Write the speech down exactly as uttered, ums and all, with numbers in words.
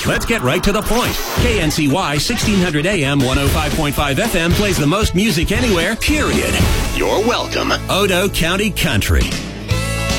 Let's get right to the point. K N C Y sixteen hundred A M one oh five point five F M plays the most music anywhere, period. You're welcome. Odo County Country.